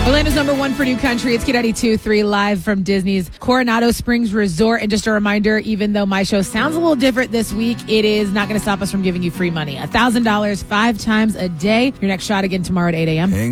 Orlando's number one for new country. It's Kid 92.3 live from Disney's Coronado Springs Resort. And just a reminder, even though my show sounds a little different this week, it is not going to stop us from giving you free money. $1,000 5 times a day. Your next shot again tomorrow at 8 a.m.